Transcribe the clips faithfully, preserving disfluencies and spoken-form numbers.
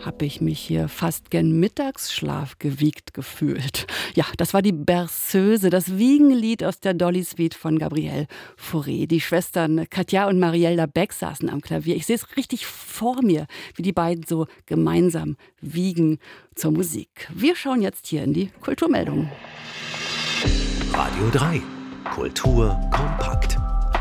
habe ich mich hier fast gen Mittagsschlaf gewiegt gefühlt. Ja, das war die Berceuse, das Wiegenlied aus der Dolly Suite von Gabrielle Fauré. Die Schwestern Katja und Marielda Beck saßen am Klavier. Ich sehe es richtig vor mir, wie die beiden so gemeinsam wiegen zur Musik. Wir schauen jetzt hier in die Kulturmeldungen. Radio drei. Kultur kompakt.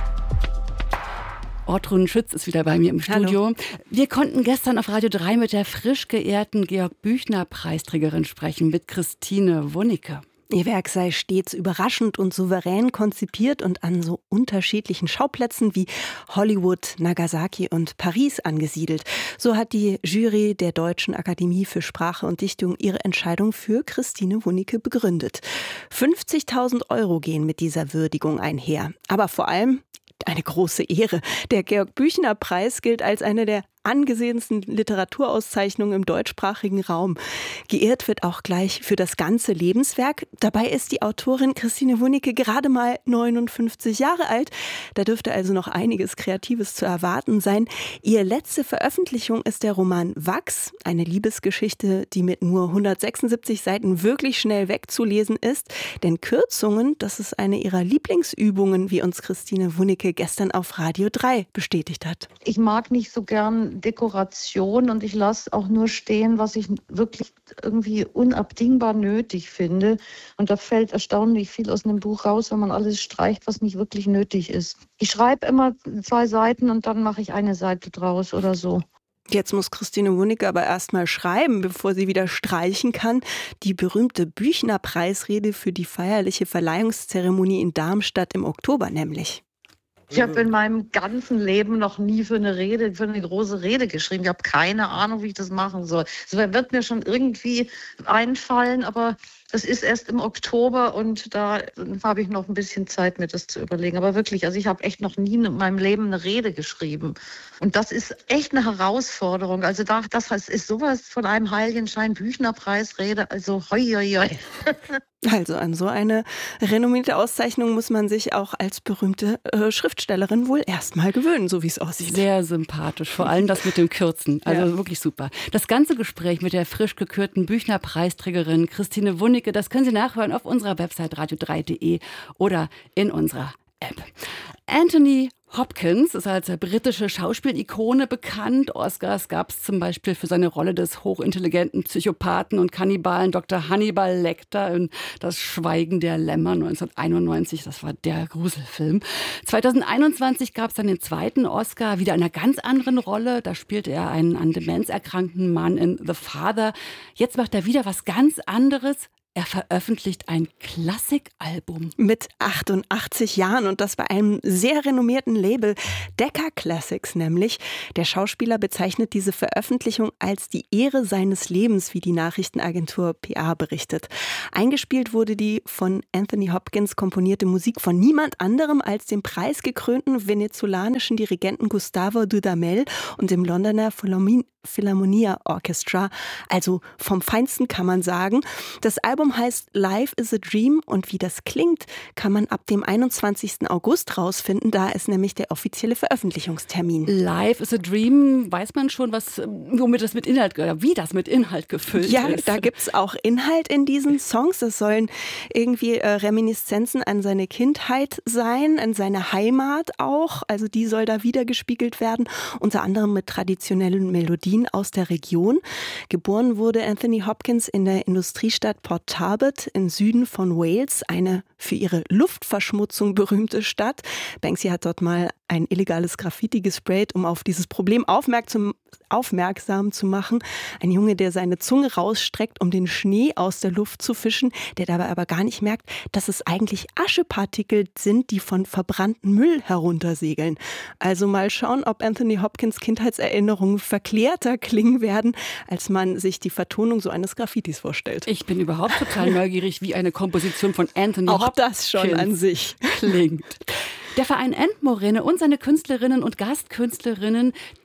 Ortrun Schütz ist wieder bei mir im Studio. Hallo. Wir konnten gestern auf Radio drei mit der frisch geehrten Georg-Büchner-Preisträgerin sprechen, mit Christine Wunicke. Ihr Werk sei stets überraschend und souverän konzipiert und an so unterschiedlichen Schauplätzen wie Hollywood, Nagasaki und Paris angesiedelt. So hat die Jury der Deutschen Akademie für Sprache und Dichtung ihre Entscheidung für Christine Wunicke begründet. fünfzigtausend Euro gehen mit dieser Würdigung einher. Aber vor allem eine große Ehre. Der Georg-Büchner-Preis gilt als eine der angesehensten Literaturauszeichnungen im deutschsprachigen Raum. Geehrt wird auch gleich für das ganze Lebenswerk. Dabei ist die Autorin Christine Wunicke gerade mal neunundfünfzig Jahre alt. Da dürfte also noch einiges Kreatives zu erwarten sein. Ihre letzte Veröffentlichung ist der Roman Wachs, eine Liebesgeschichte, die mit nur hundertsechsundsiebzig Seiten wirklich schnell wegzulesen ist. Denn Kürzungen, das ist eine ihrer Lieblingsübungen, wie uns Christine Wunicke gestern auf Radio drei bestätigt hat. Ich mag nicht so gern Dekoration und ich lasse auch nur stehen, was ich wirklich irgendwie unabdingbar nötig finde. Und da fällt erstaunlich viel aus einem Buch raus, wenn man alles streicht, was nicht wirklich nötig ist. Ich schreibe immer zwei Seiten und dann mache ich eine Seite draus oder so. Jetzt muss Christine Wunicke aber erst mal schreiben, bevor sie wieder streichen kann. Die berühmte Büchner-Preisrede für die feierliche Verleihungszeremonie in Darmstadt im Oktober nämlich. Ich habe in meinem ganzen Leben noch nie für eine Rede, für eine große Rede geschrieben. Ich habe keine Ahnung, wie ich das machen soll. Es wird mir schon irgendwie einfallen, aber das ist erst im Oktober und da habe ich noch ein bisschen Zeit, mir das zu überlegen. Aber wirklich, also ich habe echt noch nie in meinem Leben eine Rede geschrieben. Und das ist echt eine Herausforderung. Also da, das ist sowas von einem Heiligenschein Büchner-Preisrede. Also hoi, hoi, hoi. Also an so eine renommierte Auszeichnung muss man sich auch als berühmte äh, Schriftstellerin wohl erstmal gewöhnen, so wie es aussieht. Sehr sympathisch, vor allem das mit dem Kürzen. Also ja. Wirklich super. Das ganze Gespräch mit der frisch gekürten Büchner-Preisträgerin Christine Wunicke, das können Sie nachhören auf unserer Website radio drei punkt de oder in unserer App. Anthony Hopkins ist als britische Schauspielikone bekannt. Oscars gab es zum Beispiel für seine Rolle des hochintelligenten Psychopathen und Kannibalen Doktor Hannibal Lecter in Das Schweigen der Lämmer neunzehnhunderteinundneunzig. Das war der Gruselfilm. zweitausendeinundzwanzig gab es dann den zweiten Oscar, wieder in einer ganz anderen Rolle. Da spielte er einen an Demenz erkrankten Mann in The Father. Jetzt macht er wieder was ganz anderes. Er veröffentlicht ein Klassikalbum. Mit achtundachtzig Jahren und das bei einem sehr renommierten Label, Decca Classics nämlich. Der Schauspieler bezeichnet diese Veröffentlichung als die Ehre seines Lebens, wie die Nachrichtenagentur P A berichtet. Eingespielt wurde die von Anthony Hopkins komponierte Musik von niemand anderem als dem preisgekrönten venezolanischen Dirigenten Gustavo Dudamel und dem Londoner Philharmonia Orchestra. Also vom Feinsten kann man sagen. Das Album heißt Life is a Dream und wie das klingt, kann man ab dem einundzwanzigsten August rausfinden. Da ist nämlich der offizielle Veröffentlichungstermin. Life is a Dream, weiß man schon, was, womit das mit Inhalt, wie das mit Inhalt gefüllt ja, ist? Ja, da gibt es auch Inhalt in diesen Songs. Das sollen irgendwie äh, Reminiszenzen an seine Kindheit sein, an seine Heimat auch. Also die soll da wiedergespiegelt werden, unter anderem mit traditionellen Melodien aus der Region. Geboren wurde Anthony Hopkins in der Industriestadt Port Talbot im Süden von Wales, eine für ihre Luftverschmutzung berühmte Stadt. Banksy hat dort mal ein illegales Graffiti gesprayt, um auf dieses Problem aufmerksam, aufmerksam zu machen. Ein Junge, der seine Zunge rausstreckt, um den Schnee aus der Luft zu fischen, der dabei aber gar nicht merkt, dass es eigentlich Aschepartikel sind, die von verbranntem Müll heruntersegeln. Also mal schauen, ob Anthony Hopkins Kindheitserinnerungen verklärter klingen werden, als man sich die Vertonung so eines Graffitis vorstellt. Ich bin überhaupt total neugierig, wie eine Komposition von Anthony Auch Hopkins das schon an sich klingt. Der Verein Endmoräne und seine Künstlerinnen und Gastkünstlerinnen,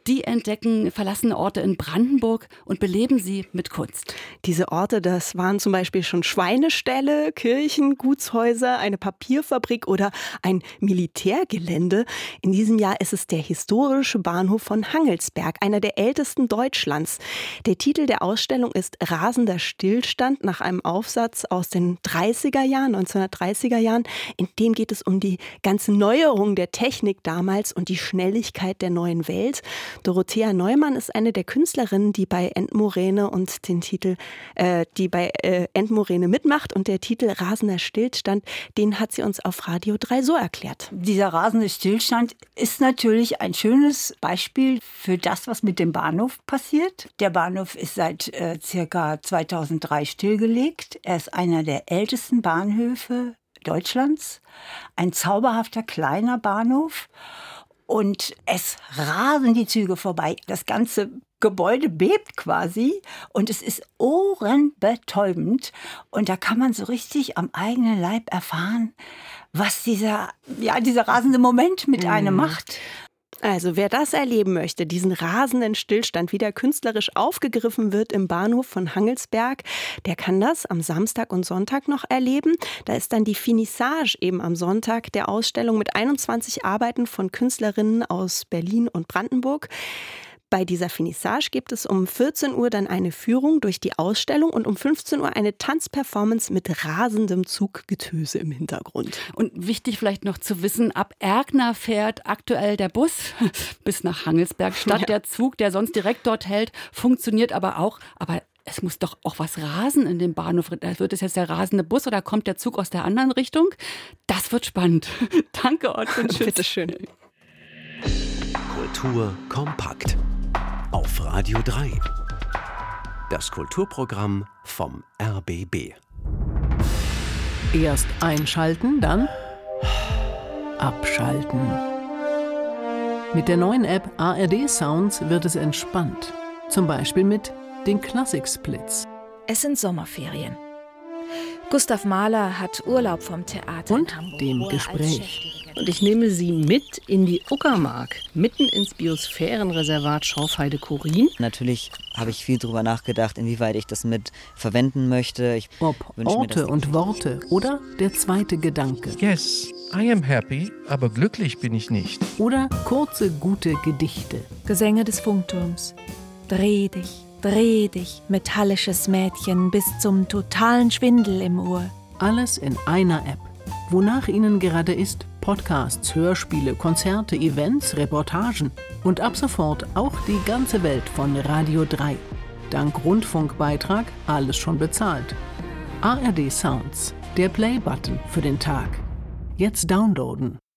Die entdecken verlassene Orte in Brandenburg und beleben sie mit Kunst. Diese Orte, das waren zum Beispiel schon Schweineställe, Kirchen, Gutshäuser, eine Papierfabrik oder ein Militärgelände. In diesem Jahr ist es der historische Bahnhof von Hangelsberg, einer der ältesten Deutschlands. Der Titel der Ausstellung ist Rasender Stillstand, nach einem Aufsatz aus den dreißiger Jahren, neunzehnhundertdreißiger Jahren. In dem geht es um die ganze Neuerung der Technik damals und die Schnelligkeit der neuen Welt. Dorothea Neumann ist eine der Künstlerinnen, die bei Endmoräne und den Titel, äh, die bei äh, Endmoräne mitmacht, und der Titel Rasender Stillstand, den hat sie uns auf Radio drei so erklärt. Dieser rasende Stillstand ist natürlich ein schönes Beispiel für das, was mit dem Bahnhof passiert. Der Bahnhof ist seit äh, circa zweitausenddrei stillgelegt. Er ist einer der ältesten Bahnhöfe Deutschlands. Ein zauberhafter kleiner Bahnhof. Und es rasen die Züge vorbei. Das ganze Gebäude bebt quasi und es ist ohrenbetäubend. Und da kann man so richtig am eigenen Leib erfahren, was dieser, ja, dieser rasende Moment mit einem macht. Also wer das erleben möchte, diesen rasenden Stillstand, wie der künstlerisch aufgegriffen wird im Bahnhof von Hangelsberg, der kann das am Samstag und Sonntag noch erleben. Da ist dann die Finissage eben am Sonntag der Ausstellung mit einundzwanzig Arbeiten von Künstlerinnen aus Berlin und Brandenburg. Bei dieser Finissage gibt es um vierzehn Uhr dann eine Führung durch die Ausstellung und um fünfzehn Uhr eine Tanzperformance mit rasendem Zuggetöse im Hintergrund. Und wichtig vielleicht noch zu wissen, ab Erkner fährt aktuell der Bus bis nach Hangelsberg, statt ja. der Zug, der sonst direkt dort hält, funktioniert aber auch. Aber es muss doch auch was rasen in dem Bahnhof. Wird es jetzt der rasende Bus oder kommt der Zug aus der anderen Richtung? Das wird spannend. Danke, Ortwin. Bitte schön. Kultur kompakt. Auf Radio drei. Das Kulturprogramm vom R B B. Erst einschalten, dann abschalten. Mit der neuen App A R D Sounds wird es entspannt. Zum Beispiel mit den Classic Splits. Es sind Sommerferien. Gustav Mahler hat Urlaub vom Theater und in Hamburg, dem Gespräch. Und ich nehme Sie mit in die Uckermark, mitten ins Biosphärenreservat Schorfheide-Chorin. Natürlich habe ich viel darüber nachgedacht, inwieweit ich das mit verwenden möchte. Ich Ob Orte und Worte oder der zweite Gedanke. Yes, I am happy, aber glücklich bin ich nicht. Oder kurze, gute Gedichte. Gesänge des Funkturms. Dreh dich, dreh dich, metallisches Mädchen, bis zum totalen Schwindel im Ohr. Alles in einer App. Wonach Ihnen gerade ist, Podcasts, Hörspiele, Konzerte, Events, Reportagen und ab sofort auch die ganze Welt von Radio drei. Dank Rundfunkbeitrag alles schon bezahlt. A R D Sounds, der Play-Button für den Tag. Jetzt downloaden.